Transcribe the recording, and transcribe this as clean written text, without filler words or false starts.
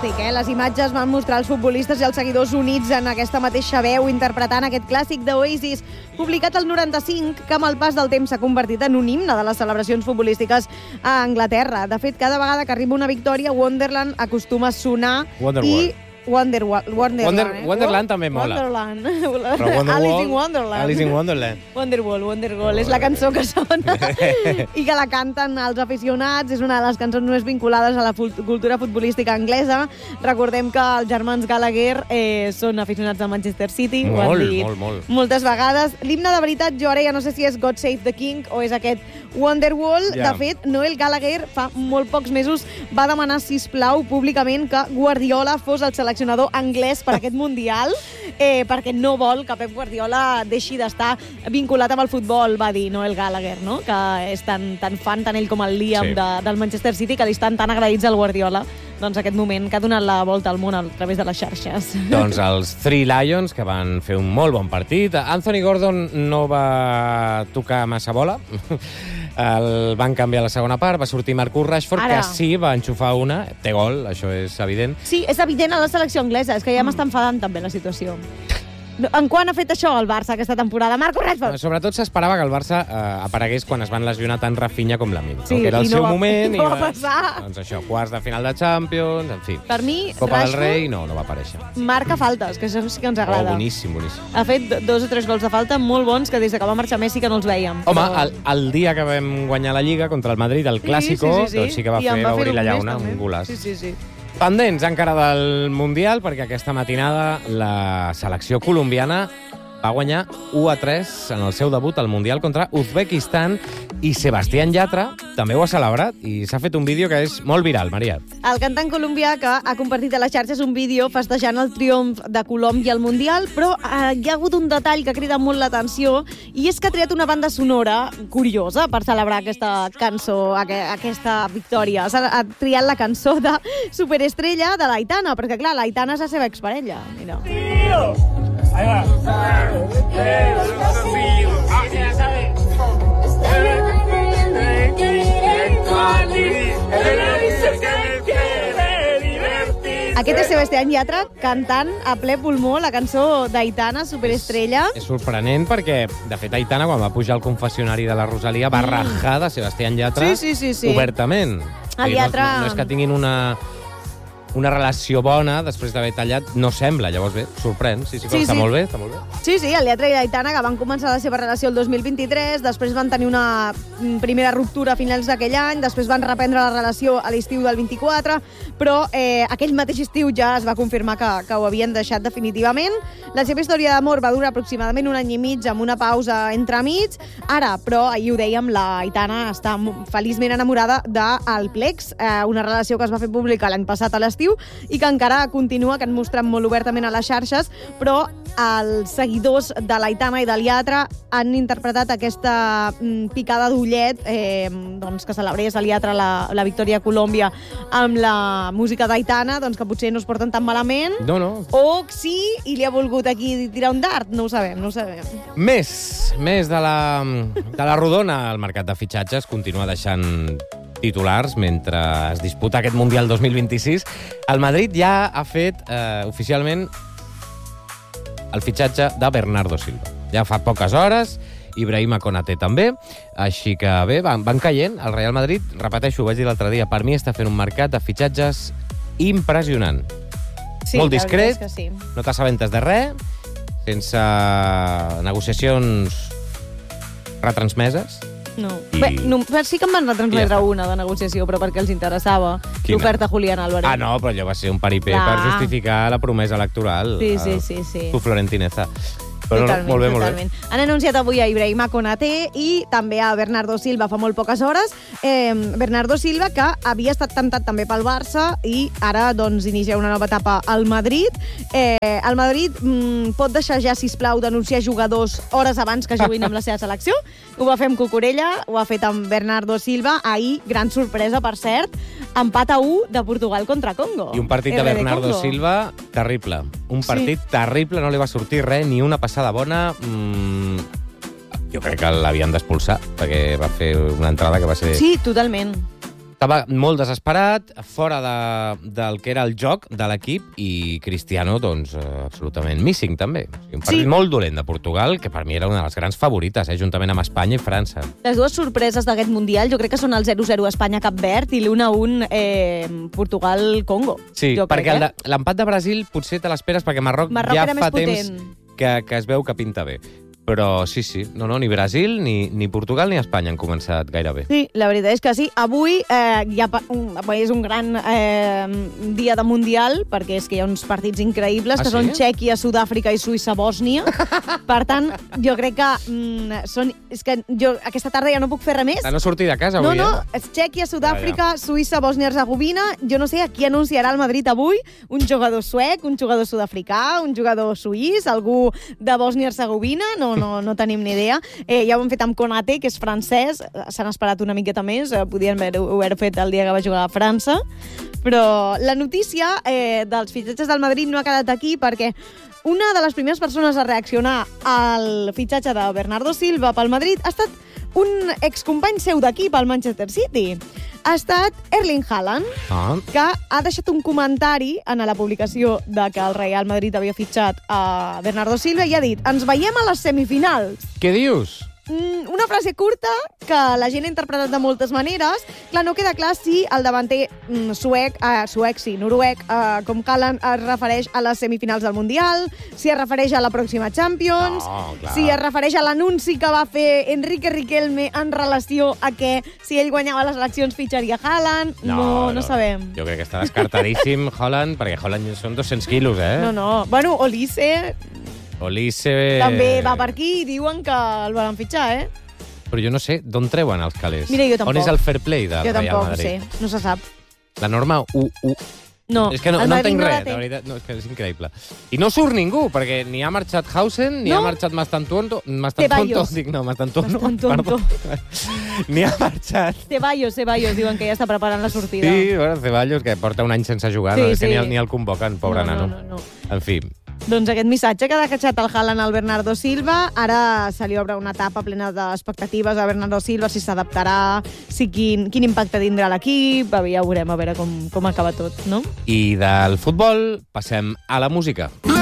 fantàstic, Les imatges van mostrar els futbolistes i els seguidors units en aquesta mateixa veu interpretant aquest clàssic d'Oasis, publicat al 95, que amb el pas del temps s'ha convertit en un himne de les celebracions futbolístiques a Anglaterra. De fet, cada vegada que arriba una victòria, Wonderland acostuma a sonar Wonderland també mola. Wonderland. Alice in Wonderland. Wonderwall. És la cançó que sona i que la canten els aficionats. És una de les cançons més vinculades a la cultura futbolística anglesa. Recordem que els germans Gallagher són aficionats del Manchester City. Ho han dit moltes vegades. L'himne de veritat, jo ara ja no sé si és God Save the King o és aquest Wonderwall. De fet, Noel Gallagher fa molt pocs mesos va demanar, sisplau, públicament que Guardiola fos el seleccionador anglès per aquest Mundial, perquè no vol que Pep Guardiola deixi d'estar vinculat amb el futbol, va dir Noel Gallagher, no? Que és tan fan, tant ell com el Liam del Manchester City, que li estan tan agraïts al Guardiola. Doncs aquest moment que ha donat la volta al món a través de les xarxes. Doncs els Three Lions, que van fer un molt bon partit. Anthony Gordon no va tocar massa bola. El van canviar a la segona part, va sortir Marcus Rashford, que sí va enxufar una, té gol, això és evident. Sí, és evident a la selecció anglesa, és que ja m'està enfadant també la situació. En quan ha fet això el Barça aquesta temporada? Marcus Rashford! Sobretot s'esperava que el Barça aparegués quan es van lesionar tant Rafinha com Lamine. Sí, que era el seu moment. I no va passar. Doncs això, quarts de final de Champions, en fi. Per mi, Copa del Rei, no va aparèixer. Marca faltes, que això sí que ens agrada. Boníssim. Ha fet 2 o 3 gols de falta molt bons que des que va marxar Messi que no els veiem. Home, el dia que vam guanyar la Lliga contra el Madrid, el Clàssico, doncs sí que va obrir la llauna, un golaç. Sí. Pendents encara del Mundial, perquè aquesta matinada la selecció colombiana va guanyar 1-3 en el seu debut al Mundial contra Uzbekistan, i Sebastián Yatra també ho ha celebrat i s'ha fet un vídeo que és molt viral, Maria. El cantant colombià que ha compartit a les xarxes un vídeo festejant el triomf de Colòmbia al Mundial, però hi ha hagut un detall que crida molt l'atenció, i és que ha triat una banda sonora curiosa per celebrar aquesta cançó, aquesta victòria. Ha triat la cançó de Superestrella de l'Aitana, perquè clar, l'Aitana és la seva exparella. Mira. Ahí va. Aquest és Sebastián Yatra cantant a ple pulmó la cançó d'Aitana, Superestrella. És sorprenent perquè, de fet, Aitana, quan va pujar al confessionari de la Rosalia, va rajar de Sebastián Yatra obertament. El Yatra... No és que tinguin una relació bona després d'haver tallat, no sembla, llavors bé, sorprèn. Sí, està molt bé. Sí, el Yatra i l'Aitana, que van començar la seva relació el 2023, després van tenir una primera ruptura a finals d'aquell any, després van reprendre la relació a l'estiu del 24, però aquell mateix estiu ja es va confirmar que ho havien deixat definitivament. La seva història d'amor va durar aproximadament 1 any i mig, amb una pausa entremig. Ara, però, ahir ho dèiem, l'Aitana està feliçment enamorada del Plex, una relació que es va fer pública l'any passat a l'estiu, i que encara continua, que han mostrat molt obertament a les xarxes, però els seguidors de l'Aitana i del Yatra han interpretat aquesta picada d'ullet doncs que celebrés el Yatra la victòria a Colòmbia amb la música d'Aitana, doncs que potser no es porten tan malament. No. O sí, i li ha volgut aquí tirar un dart, no ho sabem. Més de la rodona, el mercat de fitxatges continua deixant titulars mentre es disputa aquest Mundial 2026. El Madrid ja ha fet oficialment el fitxatge de Bernardo Silva. Ja fa poques hores, Ibrahima Konaté també, així que bé, van caient. El Real Madrid, repeteixo, ho vaig dir l'altre dia, per mi està fent un mercat de fitxatges impressionant. Sí, molt discret, sí. No t'assabentes de res, sense negociacions retransmeses. No. Bé, sí que em van retransmetre una de negociació, però perquè els interessava l'oferta Julián Álvarez. No, però allò va ser un paripé per justificar la promesa electoral. Sí. Tu florentineza. Però molt bé. Han anunciat avui a Ibrahima Konaté i també a Bernardo Silva fa molt poques hores. Bernardo Silva, que havia estat temptat també pel Barça i ara doncs inicia una nova etapa al Madrid. El Madrid pot deixar ja, sisplau, d'anunciar jugadors hores abans que juguin amb la seva selecció. Ho va fer amb Cucurella, ho ha fet amb Bernardo Silva. Ahir, gran sorpresa, per cert, empat a 1 de Portugal contra Congo. I un partit de Bernardo Silva terrible. Un partit terrible, no li va sortir res, ni una passada bona. Jo crec que l'havien d'expulsar, perquè va fer una entrada que va ser... Sí, totalment. Estava molt desesperat, fora del que era el joc de l'equip, i Cristiano, doncs, absolutament missing, també. Un partit molt dolent de Portugal, que per mi era una de les grans favorites, juntament amb Espanya i França. Les dues sorpreses d'aquest Mundial jo crec que són el 0-0 Espanya-Cap Verd i l'1-1 Portugal-Congo. Sí, perquè l'empat de Brasil potser te l'esperes, perquè Marroc ja fa temps que es veu que pinta bé. Però sí, ni Brasil, ni Portugal, ni Espanya han començat gaire bé. Sí, la veritat és que sí. Avui és un gran dia de Mundial, perquè és que hi ha uns partits increïbles, que són Txèquia, Sud-àfrica i Suïssa-Bòsnia. Per tant, jo crec que és que jo aquesta tarda ja no puc fer res més. De no sortir de casa avui, No, és Txèquia, Sud-àfrica, Suïssa, Bòsnia-Hercegovina. Jo no sé a qui anunciarà el Madrid avui. Un jugador suec, un jugador sud-africà, un jugador suís, algú de Bòsnia-Hercegovina, no tenim ni idea. Ja ho hem fet amb Konate, que és francès. S'han esperat una miqueta més. Podien haver-ho fet el dia que va jugar a França. Però la notícia dels fitxatges del Madrid no ha quedat aquí, perquè una de les primeres persones a reaccionar al fitxatge de Bernardo Silva pel Madrid ha estat un excompany seu d'equip al Manchester City. Ha estat Erling Haaland, que ha deixat un comentari en la publicació de que el Real Madrid havia fitxat a Bernardo Silva i ha dit: ens veiem a les semifinals. Què dius? Una frase curta que la gent ha interpretat de moltes maneres. Clar, no queda clar si el davanter noruec, com Haaland, es refereix a les semifinals del Mundial, si es refereix a la pròxima Champions, si es refereix a l'anunci que va fer Enrique Riquelme en relació a que si ell guanyava les eleccions fitxaria Haaland. No sabem. Jo crec que està descartadíssim Haaland, perquè Haaland són 200 quilos, No. Bueno, Olise també va per aquí i diuen que el volen fitxar, Però jo no sé d'on treuen els calés. Mira, jo tampoc. On és el fair play del Real Madrid? Jo tampoc sé, no se sap. La norma 1-1. No, és que no entenc res, de veritat. No, és que és increïble. I no surt ningú, perquè ni ha marxat Hausen, ni ha marxat Mastantuono. Perdó. Ni ha marxat... Ceballos, diuen que ja està preparant la sortida. Sí, bueno, Ceballos, que porta un any sense jugar, és que ni el convoquen, pobre nano. No. En fi... Doncs aquest missatge que ha deixat el Haaland al Bernardo Silva, ara se li obre una etapa plena d'expectatives a Bernardo Silva, si s'adaptarà, si quin impacte tindrà l'equip, ja veurem a veure com acaba tot, no? I del futbol passem a la música.